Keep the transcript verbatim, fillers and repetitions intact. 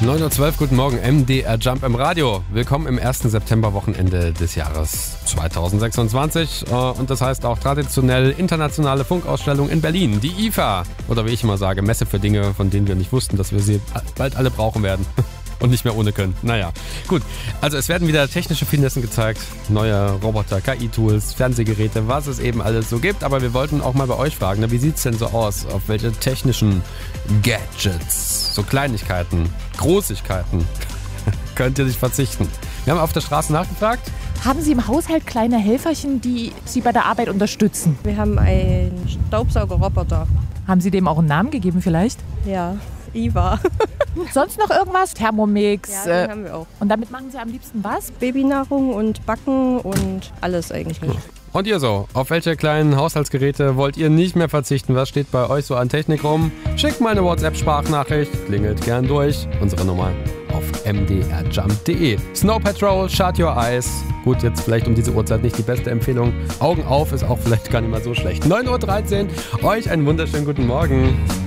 neun Uhr zwölf, guten Morgen, M D R Jump im Radio. Willkommen im ersten Septemberwochenende des Jahres zweitausendsechsundzwanzig. Und das heißt auch traditionell internationale Funkausstellung in Berlin, die I F A. Oder wie ich immer sage, Messe für Dinge, von denen wir nicht wussten, dass wir sie bald alle brauchen werden. Und nicht mehr ohne können. Naja, gut. Also es werden wieder technische Finessen gezeigt. Neue Roboter, K I-Tools, Fernsehgeräte, was es eben alles so gibt. Aber wir wollten auch mal bei euch fragen, ne, wie sieht es denn so aus? Auf welche technischen Gadgets, so Kleinigkeiten, Großigkeiten könnt ihr nicht verzichten? Wir haben auf der Straße nachgefragt. Haben Sie im Haushalt kleine Helferchen, die Sie bei der Arbeit unterstützen? Wir haben einen Staubsaugerroboter. Haben Sie dem auch einen Namen gegeben vielleicht? Ja, Iva. Sonst noch irgendwas? Thermomix? Ja, den äh, haben wir auch. Und damit machen Sie am liebsten was? Babynahrung und Backen und alles eigentlich. Und ihr so, auf welche kleinen Haushaltsgeräte wollt ihr nicht mehr verzichten? Was steht bei euch so an Technik rum? Schickt mal eine WhatsApp-Sprachnachricht, klingelt gern durch. Unsere Nummer auf m d r jump punkt d e. Snow Patrol, Shut Your Eyes. Gut, jetzt vielleicht um diese Uhrzeit nicht die beste Empfehlung. Augen auf ist auch vielleicht gar nicht mal so schlecht. neun Uhr dreizehn, euch einen wunderschönen guten Morgen.